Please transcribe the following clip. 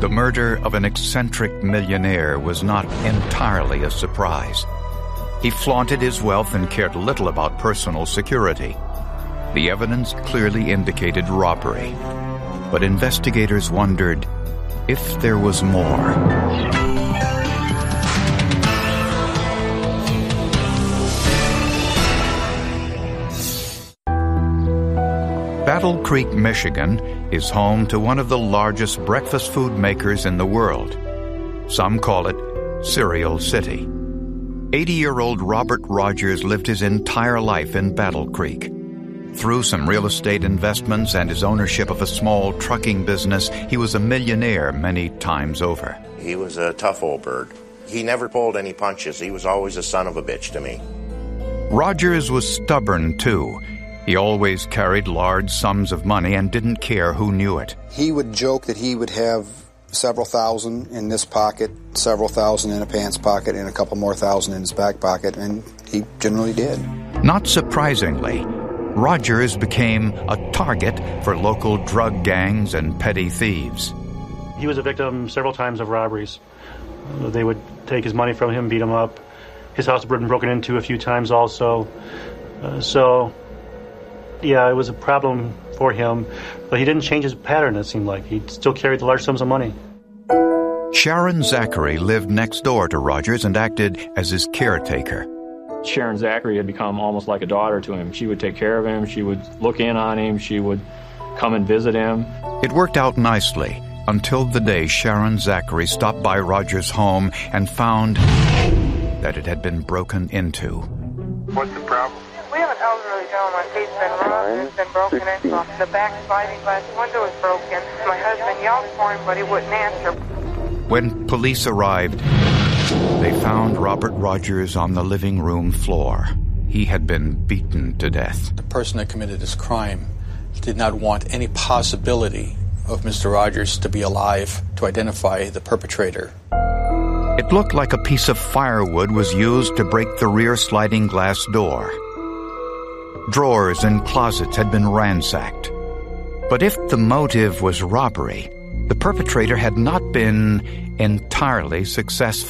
The murder of an eccentric millionaire was not entirely a surprise. He flaunted his wealth and cared little about personal security. The evidence clearly indicated robbery, but investigators wondered if there was more. Battle Creek, Michigan is home to one of the largest breakfast food makers in the world. Some call it Cereal City. 80-year-old Robert Rogers lived his entire life in Battle Creek. Through some real estate investments and his ownership of a small trucking business, he was a millionaire many times over. He was a tough old bird. He never pulled any punches. He was always a son of a bitch to me. Rogers was stubborn, too. He always carried large sums of money and didn't care who knew it. He would joke that he would have several thousand in this pocket, several thousand in a pants pocket, and a couple more thousand in his back pocket, and he generally did. Not surprisingly, Rogers became a target for local drug gangs and petty thieves. He was a victim several times of robberies. They would take his money from him, beat him up. His house had been broken into a few times also. Yeah, it was a problem for him, but he didn't change his pattern, it seemed like. He still carried the large sums of money. Sharon Zachary lived next door to Rogers and acted as his caretaker. Sharon Zachary had become almost like a daughter to him. She would take care of him. She would look in on him. She would come and visit him. It worked out nicely until the day Sharon Zachary stopped by Rogers' home and found that it had been broken into. What's the problem? We have an elderly gentleman. He's been robbed. He's been broken into. The back sliding glass window is broken. My husband yelled for him, but he wouldn't answer. When police arrived, they found Robert Rogers on the living room floor. He had been beaten to death. The person that committed this crime did not want any possibility of Mr. Rogers to be alive to identify the perpetrator. It looked like a piece of firewood was used to break the rear sliding glass door. Drawers and closets had been ransacked. But if the motive was robbery, the perpetrator had not been entirely successful.